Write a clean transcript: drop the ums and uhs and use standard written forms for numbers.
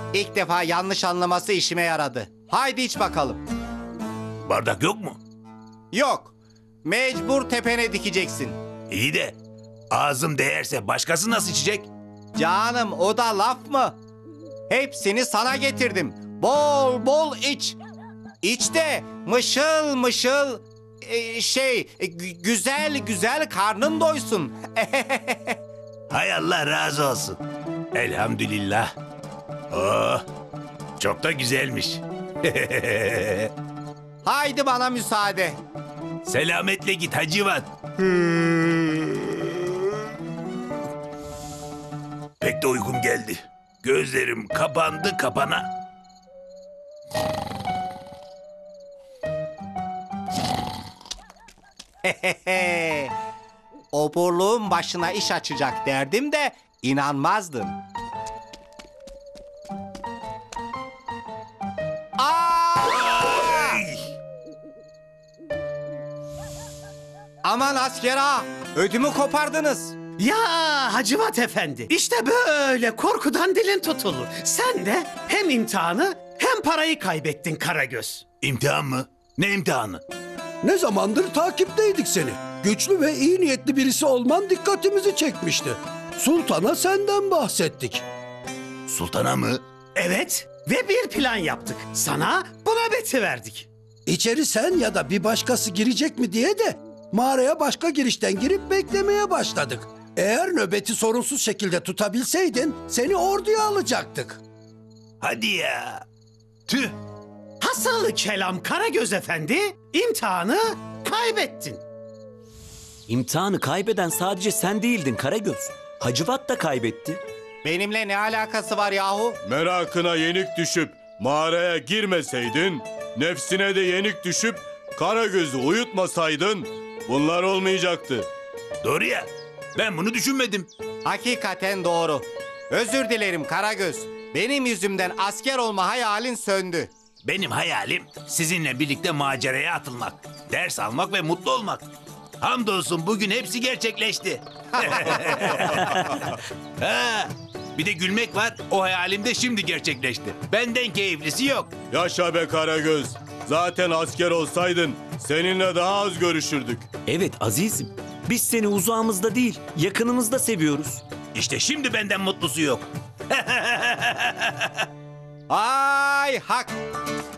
İlk defa yanlış anlaması işime yaradı. Haydi iç bakalım. Bardak yok mu? Yok. Mecbur tepene dikeceksin. İyi de ağzım değerse başkası nasıl içecek? Canım o da laf mı? Hepsini sana getirdim. Bol bol iç. İç de mışıl mışıl güzel güzel karnın doysun. Hay Allah razı olsun. Elhamdülillah. Oh, çok da güzelmiş. Haydi bana müsaade. Selametle git Hacivat. Pek de uykum geldi. Gözlerim kapandı kapana. Oburluğun başına iş açacak derdim de inanmazdın. Aa! Ay! Aman asker ağa, ödümü kopardınız. Ya Hacivat Efendi, işte böyle korkudan dilin tutulur. Sen de hem imtihanı hem parayı kaybettin Karagöz. İmtihan mı? Ne imtihanı? Ne zamandır takipteydik seni. Güçlü ve iyi niyetli birisi olman dikkatimizi çekmişti. Sultana senden bahsettik. Sultana mı? Evet ve bir plan yaptık. Sana bu nöbeti verdik. İçeri sen ya da bir başkası girecek mi diye de mağaraya başka girişten girip beklemeye başladık. Eğer nöbeti sorunsuz şekilde tutabilseydin seni orduya alacaktık. Hadi ya. Tüh. Hasılı kelam Karagöz Efendi, imtihanı kaybettin. İmtihanı kaybeden sadece sen değildin Karagöz. Hacivat da kaybetti. Benimle ne alakası var yahu? Merakına yenik düşüp mağaraya girmeseydin, nefsine de yenik düşüp Karagöz'ü uyutmasaydın bunlar olmayacaktı. Doğru ya. Ben bunu düşünmedim. Hakikaten doğru. Özür dilerim Karagöz. Benim yüzümden asker olma hayalin söndü. Benim hayalim sizinle birlikte maceraya atılmak, ders almak ve mutlu olmak. Hamdolsun bugün hepsi gerçekleşti. Ha, bir de gülmek var. O hayalim de şimdi gerçekleşti. Benden keyiflisi yok. Yaşa be Karagöz. Zaten asker olsaydın seninle daha az görüşürdük. Evet azizim. Biz seni uzağımızda değil, yakınımızda seviyoruz. İşte şimdi benden mutlusu yok. Ay hak!